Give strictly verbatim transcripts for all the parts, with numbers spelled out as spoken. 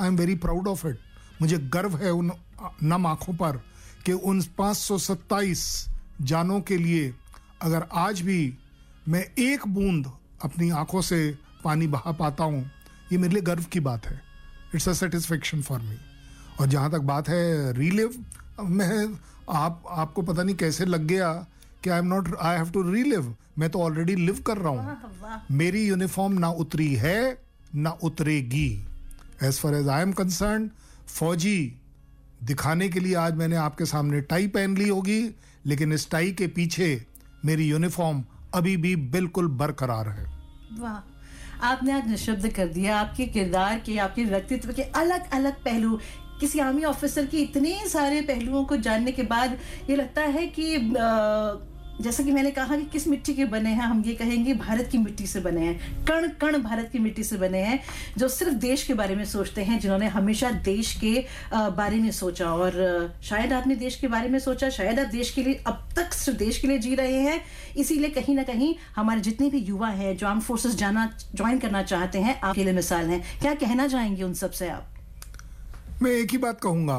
I am very proud of it. मुझे गर्व है उन नम आंखों पर कि उन पाँच सौ सत्ताईस जानों के लिए अगर आज भी मैं एक बूंद अपनी आंखों से पानी बहा पाता हूँ, ये मेरे लिए गर्व की बात है. It's a satisfaction for me. और जहाँ तक बात है रीलिव, मैं आप आपको पता नहीं कैसे लग गया कि I am not I have to relive. मैं तो ऑलरेडी लिव कर रहा हूँ. मेरी यूनिफॉर्म ना उतरी है ना उतरेगी. As far as I am concern, फौजी दिखाने के लिए आज मैंने आपके सामने टाई पहन ली होगी, लेकिन इस टाई के पीछे मेरी यूनिफॉर्म अभी भी बिल्कुल बरकरार है. वाह, आपने आज निशब्द कर दिया. आपके किरदार के, आपके व्यक्तित्व के अलग अलग पहलू, किसी आर्मी ऑफिसर के इतने सारे पहलुओं को जानने के बाद ये लगता है कि आ, जैसा कि मैंने कहा कि किस मिट्टी के बने हैं, हम ये कहेंगे भारत की मिट्टी से बने हैं. कण कण भारत की मिट्टी से बने हैं, जो सिर्फ देश के बारे में सोचते हैं, जिन्होंने हमेशा देश के बारे में सोचा. और शायद आपने देश के बारे में सोचा, शायद आप देश के लिए अब तक सिर्फ देश के लिए जी रहे हैं. इसीलिए कहीं ना कहीं हमारे जितने भी युवा हैं जो आर्म फोर्सेस जाना ज्वाइन करना चाहते हैं, आपके लिए मिसाल हैं. क्या कहना चाहेंगे उन सब से आप? मैं एक ही बात कहूंगा,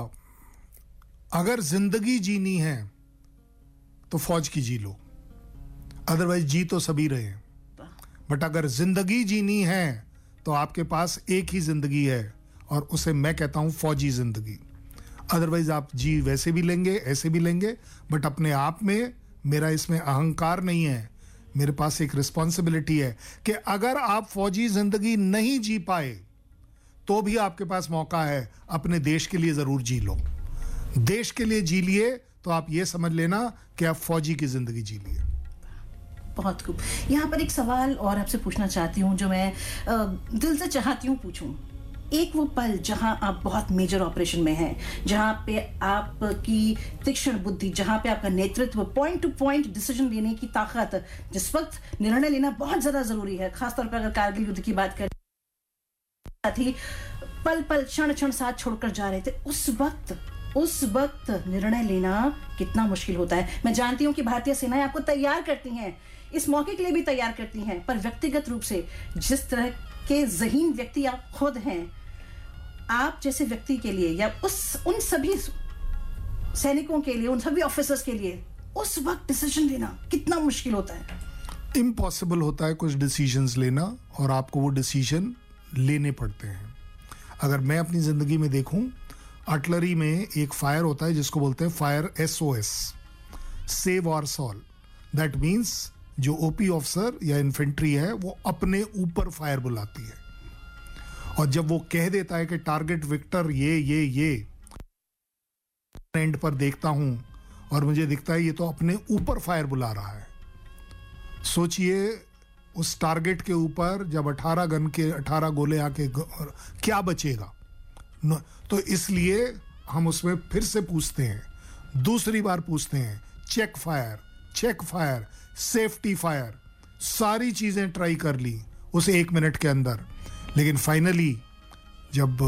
अगर जिंदगी जीनी है तो फौज की जी लो, अदरवाइज जी तो सभी रहे. बट अगर जिंदगी जीनी है तो आपके पास एक ही जिंदगी है, और उसे मैं कहता हूं फौजी जिंदगी. अदरवाइज आप जी वैसे भी लेंगे, ऐसे भी लेंगे, बट अपने आप में मेरा इसमें अहंकार नहीं है. मेरे पास एक रिस्पॉन्सिबिलिटी है कि अगर आप फौजी जिंदगी नहीं जी पाए तो भी आपके पास मौका है, अपने देश के लिए जरूर जी लो. देश के लिए जी लिए तो आप ये समझ लेना कि आप फौजी की जिंदगी जी लिए. बहुत खूब. यहाँ पर एक सवाल और आपसे पूछना चाहती हूँ, जो मैं आ, दिल से चाहती हूँ पूछूं. एक वो पल जहां आप बहुत मेजर ऑपरेशन में हैं, जहां पे आपकी तीक्ष्ण बुद्धि, जहां पे आपका नेतृत्व, पॉइंट टू पॉइंट डिसीजन लेने की ताकत, जिस वक्त निर्णय लेना बहुत ज्यादा जरूरी है, खासतौर पर अगर कारगिल युद्ध की बात करें, थी पल पल क्षण क्षण साथ छोड़कर जा रहे थे, उस वक्त उस वक्त निर्णय लेना कितना मुश्किल होता है. मैं जानती हूं कि भारतीय सेनाएं आपको तैयार करती हैं, इस मौके के लिए भी तैयार करती हैं, पर व्यक्तिगत रूप से जिस तरह के ज़हीन व्यक्ति आप खुद हैं, आप जैसे व्यक्ति के लिए या उस उन सभी सैनिकों के लिए, उन सभी ऑफिसर्स के लिए उस वक्त डिसीजन लेना कितना मुश्किल होता है? इम्पॉसिबल होता है कुछ डिसीजंस लेना, और आपको वो डिसीजन लेने पड़ते हैं. अगर मैं अपनी जिंदगी में देखूं, आर्टिलरी में एक फायर होता है जिसको बोलते हैं fire S O S, save our soul. That means जो ओपी ऑफिसर या इन्फेंट्री है वो अपने ऊपर फायर बुलाती है, और जब वो कह देता है कि टारगेट विक्टर ये ये ये, एंड पर देखता हूं और मुझे दिखता है ये तो अपने ऊपर फायर बुला रहा है. सोचिए उस टारगेट के ऊपर जब अठारह गन के अठारह गोले आके क्या बचेगा. तो इसलिए हम उसमें फिर से पूछते हैं, दूसरी बार पूछते हैं, check fire, check fire, safety fire, सारी चीजें ट्राई कर ली उस एक मिनट के अंदर. लेकिन फाइनली जब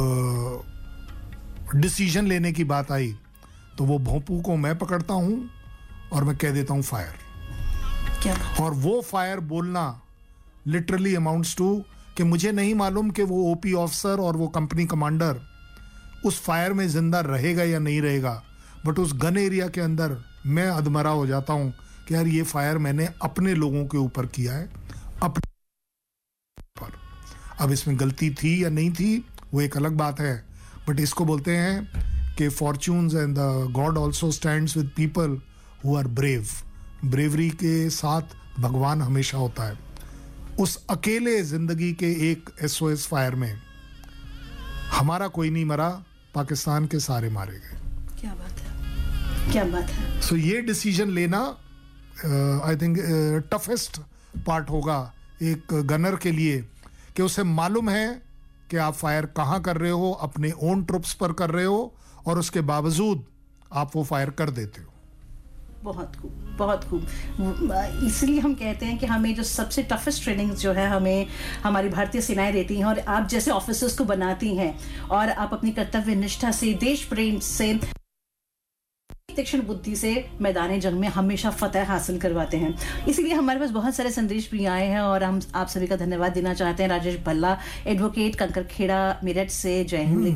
डिसीजन लेने की बात आई तो वो भोंपू को मैं पकड़ता हूं और मैं कह देता हूं फायर. क्या? और वो फायर बोलना लिटरली अमाउंट्स टू कि मुझे नहीं मालूम कि वो ओपी ऑफिसर और वो कंपनी कमांडर उस फायर में जिंदा रहेगा या नहीं रहेगा, बट उस गन एरिया के अंदर मैं अधमरा हो जाता हूं कि यार ये फायर मैंने अपने लोगों के ऊपर किया है, अपने ऊपर. अब इसमें गलती थी या नहीं थी वो एक अलग बात है, बट इसको बोलते हैं कि fortunes and the God also stands with people who are brave. Bravery के साथ भगवान हमेशा होता है. उस अकेले जिंदगी के एक एस ओ एस फायर में हमारा कोई नहीं मरा, पाकिस्तान के सारे मारे गए. क्या बात है, क्या बात है. सो so, ये डिसीजन लेना आई थिंक टफेस्ट पार्ट होगा एक गनर के लिए, कि उसे मालूम है कि आप फायर कहां कर रहे हो, अपने ओन ट्रुप्स पर कर रहे हो, और उसके बावजूद आप वो फायर कर देते हो. बहुत खूब, बहुत खूब. इसलिए हम कहते हैं कि हमें जो सबसे टफेस्ट ट्रेनिंग जो है हमें हमारी भारतीय सेनाएं देती हैं, और आप जैसे ऑफिसर्स को बनाती हैं, और आप अपनी कर्तव्य निष्ठा से, देश प्रेम से, तीक्ष्ण बुद्धि से मैदान जंग में हमेशा फतह हासिल करवाते हैं. इसीलिए हमारे पास बहुत सारे संदेश भी आए हैं, और हम आप सभी का धन्यवाद देना चाहते हैं. राजेश भल्ला, एडवोकेट, कंकरखेड़ा, मेरठ से. जय हिंद.